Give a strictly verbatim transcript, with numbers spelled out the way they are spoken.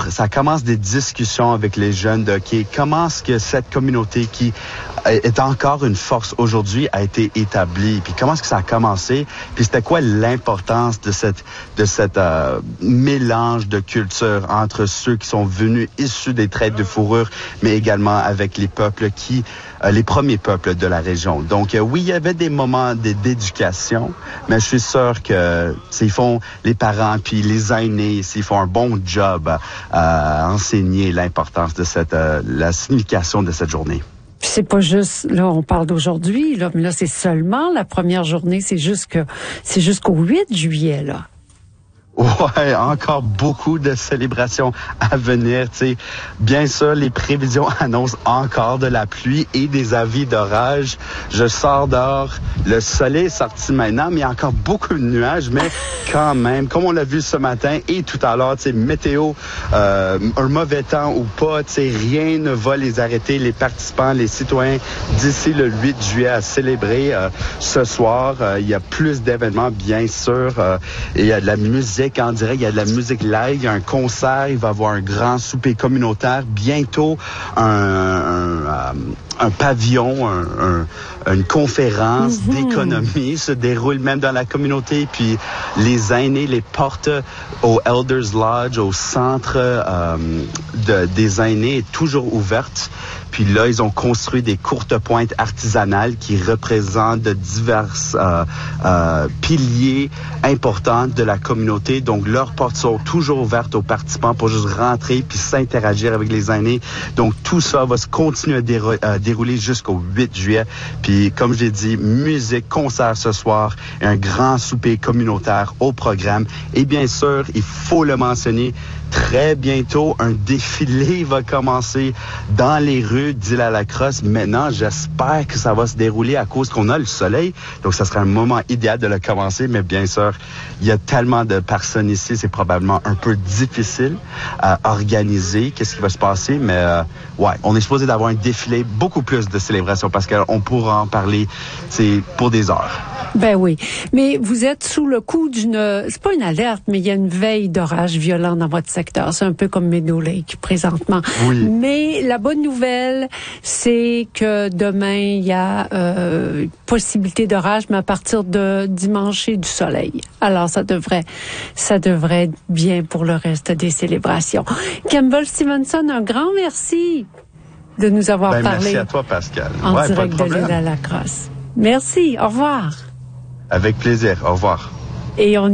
ça commence des discussions avec les jeunes de OK, comment est-ce que cette communauté qui est encore une force aujourd'hui a été établie, puis comment est-ce que ça a commencé, puis c'était quoi l'importance de cette de cette euh, mélange de culture entre ceux qui sont venus issus des traites de fourrure, mais également avec les peuples qui euh, les premiers peuples de la région. Donc euh, oui, il y avait des moments de, d'éducation, mais je suis sûr que s'ils font les parents puis les aînés, s'ils font un bon job à, à enseigner l'importance de cette euh, la signification de cette journée. Puis c'est pas juste, là, on parle d'aujourd'hui, là, mais là, c'est seulement la première journée, c'est jusque, c'est jusqu'au huit juillet, là. Ouais, encore beaucoup de célébrations à venir. Tu sais, bien sûr, les prévisions annoncent encore de la pluie et des avis d'orage. Je sors dehors, le soleil est sorti maintenant, mais il y a encore beaucoup de nuages. Mais quand même, comme on l'a vu ce matin et tout à l'heure, tu sais, météo, euh, un mauvais temps ou pas, tu sais, rien ne va les arrêter. Les participants, les citoyens, d'ici le huit juillet à célébrer euh, ce soir. Euh, il y a plus d'événements, bien sûr, euh, et il y a de la musique en direct, il y a de la musique live, il y a un concert, il va y avoir un grand souper communautaire, bientôt un, un, un pavillon, un, un, une conférence mm-hmm. d'économie se déroule même dans la communauté, puis les aînés, les portes au Elders Lodge, au centre euh, de, des aînés est toujours ouverte. Puis là, ils ont construit des courtes pointes artisanales qui représentent de divers euh, euh, piliers importants de la communauté. Donc, leurs portes sont toujours ouvertes aux participants pour juste rentrer puis s'interagir avec les aînés. Donc, tout ça va se continuer à, déro- à dérouler jusqu'au huit juillet. Puis, comme je l'ai dit, musique, concert ce soir et un grand souper communautaire au programme. Et bien sûr, il faut le mentionner, très bientôt, un défilé va commencer dans les rues d'Île-à-la-Crosse. Maintenant, j'espère que ça va se dérouler à cause qu'on a le soleil. Donc, ça sera un moment idéal de le commencer. Mais bien sûr, il y a tellement de personnes ici, c'est probablement un peu difficile à organiser. Qu'est-ce qui va se passer? Mais euh, ouais, on est supposé d'avoir un défilé, beaucoup plus de célébrations parce qu'on pourra en parler, c'est pour des heures. Ben oui. Mais vous êtes sous le coup d'une, c'est pas une alerte, mais il y a une veille d'orage violent dans votre secteur. C'est un peu comme Meadow Lake présentement. Oui. Mais la bonne nouvelle, c'est que demain, il y a euh, possibilité d'orage, mais à partir de dimanche et du soleil. Alors, ça devrait, ça devrait être bien pour le reste des célébrations. Campbell Stevenson, un grand merci de nous avoir ben, parlé. Merci à toi, Pascal. En ouais, direct pas de de l'Île-à-la-Crosse. Merci. Au revoir. Avec plaisir. Au revoir. Et on